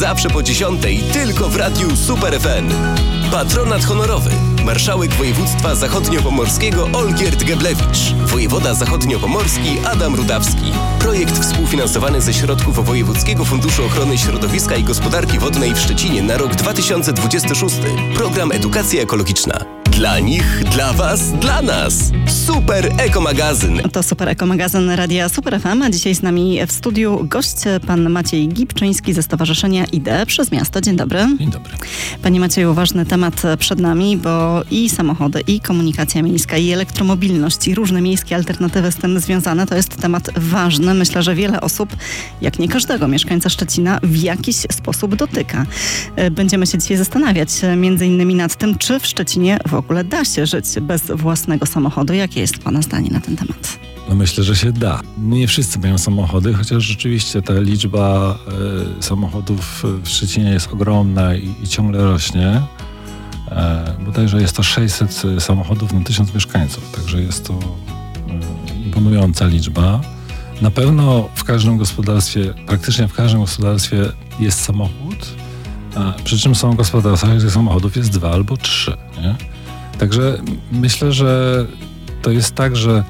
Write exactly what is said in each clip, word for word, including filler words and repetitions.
Zawsze po dziesiątej tylko w Radiu Super F M. Patronat honorowy. Marszałek województwa zachodniopomorskiego Olgierd Geblewicz. Wojewoda zachodniopomorski Adam Rudawski. Projekt współfinansowany ze środków Wojewódzkiego Funduszu Ochrony Środowiska i Gospodarki Wodnej w Szczecinie na rok dwa tysiące dwudziesty szósty. Program Edukacja Ekologiczna. Dla nich, dla was, dla nas. Super Ekomagazyn. To Super Ekomagazyn Radia Super F M. A dzisiaj z nami w studiu gość pan Maciej Gibczyński ze Stowarzyszenia Idee przez Miasto. Dzień dobry. Dzień dobry. Panie Macieju, ważny temat przed nami, bo i samochody, i komunikacja miejska, i elektromobilność, i różne miejskie alternatywy z tym związane, to jest temat ważny. Myślę, że wiele osób, jak nie każdego mieszkańca Szczecina, w jakiś sposób dotyka. Będziemy się dzisiaj zastanawiać między innymi nad tym, czy w Szczecinie w ogóle da się żyć bez własnego samochodu. Jakie jest pana zdanie na ten temat? No myślę, że się da. Nie wszyscy mają samochody, chociaż rzeczywiście ta liczba y, samochodów w Szczecinie jest ogromna i, i ciągle rośnie. E, bodajże jest to sześćset samochodów na tysiąc mieszkańców, także jest to y, imponująca liczba. Na pewno w każdym gospodarstwie, praktycznie w każdym gospodarstwie jest samochód, a przy czym są gospodarstwa, gdzie samochodów jest dwa albo trzy. Nie? Także myślę, że to jest tak, że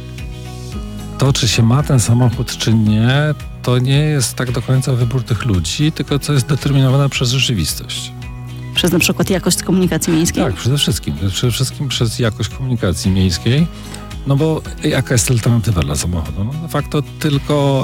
to, czy się ma ten samochód, czy nie, to nie jest tak do końca wybór tych ludzi, tylko co jest determinowane przez rzeczywistość. Przez na przykład jakość komunikacji miejskiej? Tak, przede wszystkim. Przede wszystkim przez jakość komunikacji miejskiej. No bo jaka jest alternatywa dla samochodu? No de facto tylko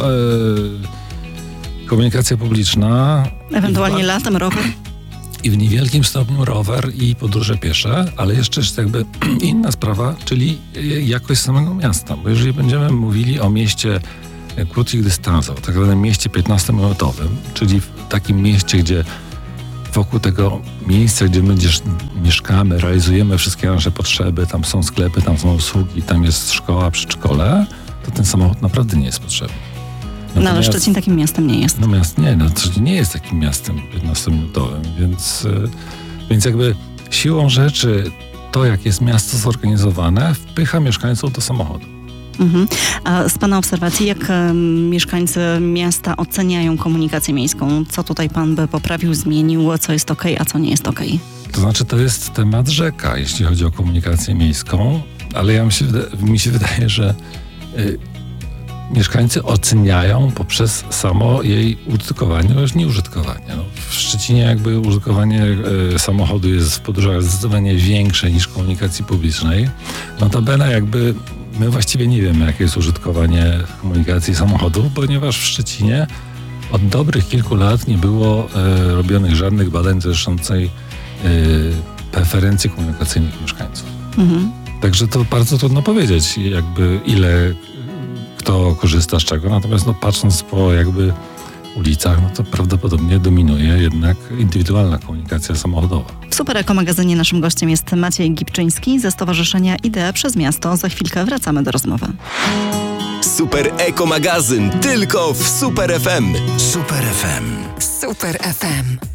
e, komunikacja publiczna. Ewentualnie latem rower? I w niewielkim stopniu rower i podróże piesze, ale jeszcze jest jakby inna sprawa, czyli jakość samego miasta. Bo jeżeli będziemy mówili o mieście krótkich dystansów, tak zwanym mieście piętnastominutowym, czyli w takim mieście, gdzie wokół tego miejsca, gdzie my mieszkamy, realizujemy wszystkie nasze potrzeby, tam są sklepy, tam są usługi, tam jest szkoła, przedszkole, to ten samochód naprawdę nie jest potrzebny. No ale Szczecin takim miastem nie jest. No miast nie, no Szczecin nie jest takim miastem piętnastominutowym, więc, więc jakby siłą rzeczy to, jak jest miasto zorganizowane, wpycha mieszkańców do samochodu. Mhm. A z pana obserwacji, jak um, mieszkańcy miasta oceniają komunikację miejską? Co tutaj pan by poprawił, zmienił, co jest okej, okay, a co nie jest okej? Okay? To znaczy, to jest temat rzeka, jeśli chodzi o komunikację miejską, ale ja mi się, mi się wydaje, że y, mieszkańcy oceniają poprzez samo jej użytkowanie oraz nieużytkowanie. No, w Szczecinie jakby użytkowanie e, samochodu jest w podróżach zdecydowanie większe niż komunikacji publicznej. Notabene jakby my właściwie nie wiemy, jakie jest użytkowanie komunikacji samochodów, ponieważ w Szczecinie od dobrych kilku lat nie było e, robionych żadnych badań dotyczących e, preferencji komunikacyjnych mieszkańców. Mhm. Także to bardzo trudno powiedzieć, jakby ile kto korzysta z czego, natomiast no, patrząc po jakby ulicach, no to prawdopodobnie dominuje jednak indywidualna komunikacja samochodowa. W Super Ekomagazynie naszym gościem jest Maciej Gibczyński ze Stowarzyszenia Idee przez Miasto. Za chwilkę wracamy do rozmowy. Super Ekomagazyn tylko w Super F M. Super F M. Super F M.